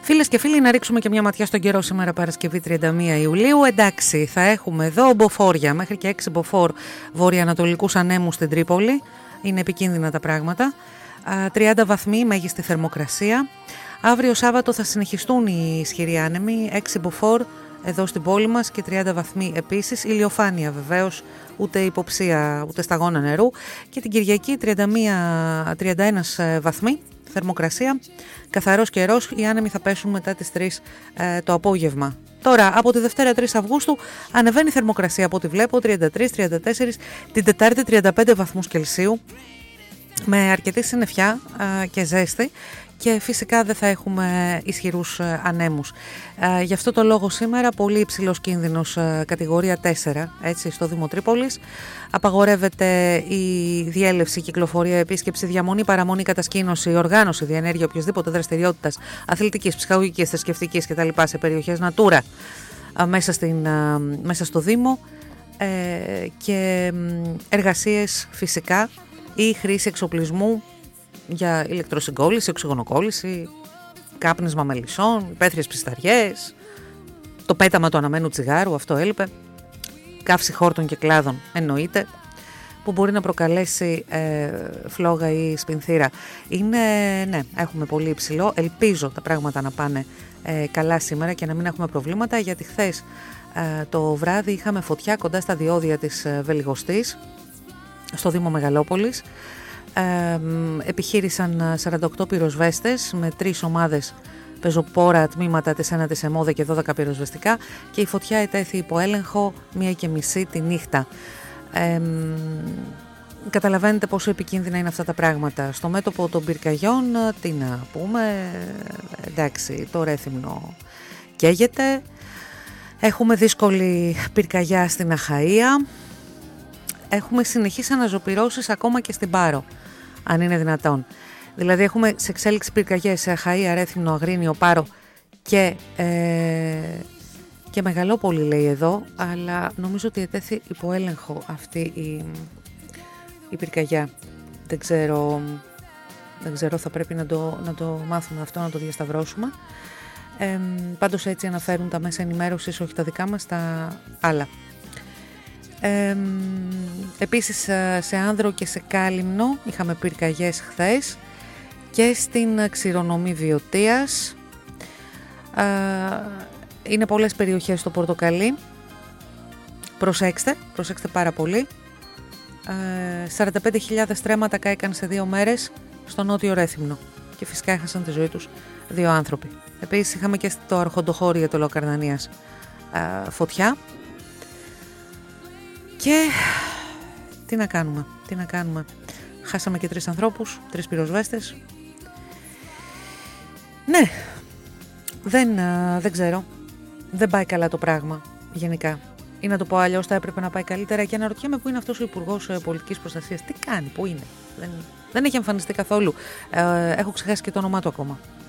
Φίλες και φίλοι, να ρίξουμε και μια ματιά στον καιρό σήμερα, Παρασκευή 31 Ιουλίου. Εντάξει, θα έχουμε εδώ μποφόρ μέχρι και 6 μποφόρ βορειοανατολικούς ανέμους στην Τρίπολη. Είναι επικίνδυνα τα πράγματα. 30 βαθμοί μέγιστη θερμοκρασία. Αύριο Σάββατο θα συνεχιστούν οι ισχυροί άνεμοι, 6 μποφόρ εδώ στην πόλη μας και 30 βαθμοί επίσης. Ηλιοφάνεια βεβαίως, ούτε υποψία ούτε σταγόνα νερού. Και την Κυριακή 31 βαθμοί θερμοκρασία, καθαρός καιρός, οι άνεμοι θα πέσουν μετά τις 3 το απόγευμα. Τώρα, από τη Δευτέρα 3 Αυγούστου ανεβαίνει η θερμοκρασία από ό,τι βλέπω, 33-34, την Τετάρτη 35 βαθμούς Κελσίου, με αρκετή συννεφιά και ζέστη. Και φυσικά δεν θα έχουμε ισχυρούς ανέμους. Γι' αυτό το λόγο σήμερα πολύ υψηλός κίνδυνος κατηγορία 4, έτσι, στο Δήμο Τρίπολης. Απαγορεύεται η διέλευση, κυκλοφορία, επίσκεψη, διαμονή, παραμονή, κατασκήνωση, οργάνωση, διενέργεια οποιασδήποτε δραστηριότητας αθλητικής, ψυχαγωγικής, θρησκευτικής κτλ. Σε περιοχές Natura μέσα στο Δήμο και εργασίες φυσικά ή χρήση εξοπλισμού για ηλεκτροσυγκόλληση, οξυγονοκόλληση, κάπνισμα μελισσών, υπαίθριες ψισταριές, το πέταμα του αναμένου τσιγάρου, αυτό έλειπε, καύση χόρτων και κλάδων εννοείται, που μπορεί να προκαλέσει φλόγα ή σπινθήρα. Ναι, έχουμε πολύ υψηλό. Ελπίζω τα πράγματα να πάνε καλά σήμερα και να μην έχουμε προβλήματα, γιατί χθες το βράδυ είχαμε φωτιά κοντά στα διόδια της Βελιγοστής, στο Δήμο Μεγαλόπολης. Επιχείρησαν 48 πυροσβέστες με 3 ομάδες πεζοπόρα τμήματα της 1ης ΕΜΟΔΕ και 12 πυροσβεστικά, και η φωτιά ετέθη υπό έλεγχο 1:30 τη νύχτα. Καταλαβαίνετε πόσο επικίνδυνα είναι αυτά τα πράγματα. Στο μέτωπο των πυρκαγιών, τι να πούμε, εντάξει, το Ρέθυμνο καίγεται. Έχουμε δύσκολη πυρκαγιά στην Αχαΐα. Έχουμε συνεχείς αναζωπυρώσεις ακόμα και στην Πάρο, αν είναι δυνατόν. Δηλαδή έχουμε σε εξέλιξη πυρκαγιές σε Αχαΐα, Ρέθυμνο, Αγρίνιο, Πάρο και Μεγαλόπολη, λέει εδώ, αλλά νομίζω ότι ετέθη υπό έλεγχο αυτή η πυρκαγιά. Δεν ξέρω, θα πρέπει να το μάθουμε αυτό, να το διασταυρώσουμε. Πάντως έτσι αναφέρουν τα μέσα ενημέρωσης, όχι τα δικά μας, τα άλλα. Επίσης σε Άνδρο και σε Κάλυμνο είχαμε πυρκαγιές χθες, και στην Ξηρονομή Βιωτίας. Είναι πολλές περιοχές στο Πορτοκαλί. Προσέξτε πάρα πολύ. 45.000 στρέμματα κάηκαν σε 2 μέρες στο Νότιο Ρέθυμνο και φυσικά έχασαν τη ζωή τους 2 άνθρωποι. Επίσης είχαμε και στο Αρχοντοχώριο του Λοκαρνανίας φωτιά. Και τι να κάνουμε. Χάσαμε και 3 ανθρώπους, 3 πυροσβέστες. Ναι, δεν ξέρω. Δεν πάει καλά το πράγμα γενικά. Ή να το πω αλλιώς, θα έπρεπε να πάει καλύτερα, και αναρωτιέμαι πού είναι αυτός ο Υπουργός Πολιτικής Προστασίας. Τι κάνει, πού είναι. Δεν έχει εμφανιστεί καθόλου. Έχω ξεχάσει και το όνομά του ακόμα.